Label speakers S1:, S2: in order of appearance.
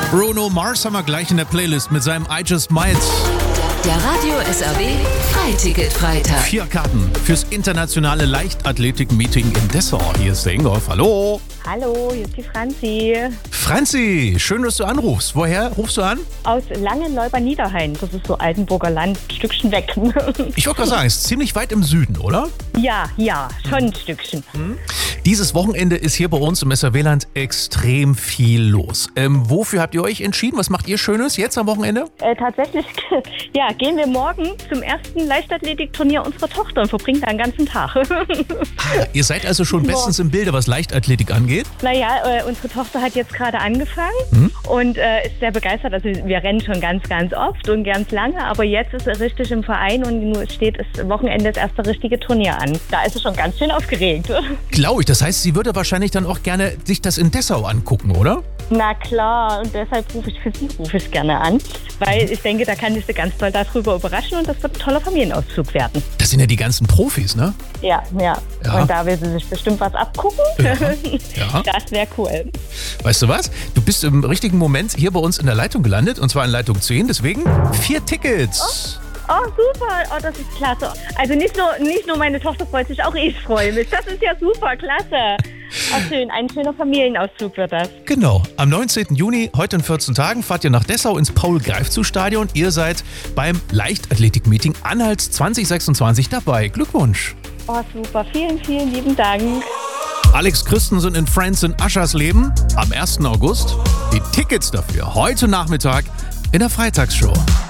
S1: Bruno Mars haben wir gleich in der Playlist mit seinem I Just Might.
S2: Der Radio SRW Freiticket-Freitag.
S1: 4 Karten fürs internationale Leichtathletik-Meeting in Dessau. Hier ist der Ingolf. Hallo.
S3: Hallo, hier ist die Franzi.
S1: Franzi, schön, dass du anrufst. Woher rufst du an?
S3: Aus Langenleuber-Niederhain. Das ist so Altenburger Land, ein Stückchen weg.
S1: Ich wollte gerade sagen, es ist ziemlich weit im Süden, oder?
S3: Ja, schon ein Stückchen.
S1: Dieses Wochenende ist hier bei uns im SRW-Land extrem viel los. Wofür habt ihr euch entschieden? Was macht ihr Schönes jetzt am Wochenende?
S3: Tatsächlich, ja, gehen wir morgen zum ersten Leichtathletikturnier unserer Tochter und verbringen da einen ganzen Tag.
S1: Ihr seid also schon bestens im Bilde, was Leichtathletik angeht?
S3: Naja, unsere Tochter hat jetzt gerade angefangen und ist sehr begeistert. Also wir rennen schon ganz oft und ganz lange, aber jetzt ist sie richtig im Verein und nur steht das Wochenende das erste richtige Turnier an. Da ist sie schon ganz schön aufgeregt.
S1: Glaube ich. Das heißt, sie würde wahrscheinlich dann auch gerne sich das in Dessau angucken, oder?
S3: Na klar, und deshalb rufe ich gerne an, weil ich denke, da kann ich sie ganz toll darüber überraschen und das wird ein toller Familienausflug werden.
S1: Das sind ja die ganzen Profis, ne?
S3: Ja. Und da will sie sich bestimmt was abgucken.
S1: Ja.
S3: Das wäre cool.
S1: Weißt du was? Du bist im richtigen Moment hier bei uns in der Leitung gelandet, und zwar in Leitung 10, deswegen 4 Tickets.
S3: Oh, super. Oh, das ist klasse. Also nicht nur meine Tochter freut sich, auch ich freue mich. Das ist ja super, klasse. Oh, schön. Ein schöner Familienausflug wird das.
S1: Genau. Am 19. Juni, heute in 14 Tagen, fahrt ihr nach Dessau ins Paul-Greifzu-Stadion. Ihr seid beim Leichtathletik-Meeting Anhalts 2026 dabei. Glückwunsch.
S3: Oh, super. Vielen lieben Dank.
S1: Alex Christensen in Friends in Aschersleben am 1. August. Die Tickets dafür heute Nachmittag in der Freitagsshow.